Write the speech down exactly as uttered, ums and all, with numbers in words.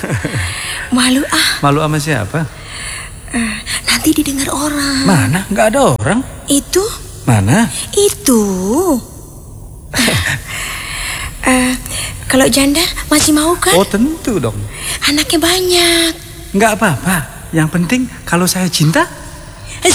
Malu ah. Malu sama siapa? Uh, nanti didengar orang. Mana? Nggak ada orang. Itu. Mana? Itu. uh, kalau janda masih mau kan? Oh tentu dong. Anaknya banyak. Nggak apa-apa. Yang penting kalau saya cinta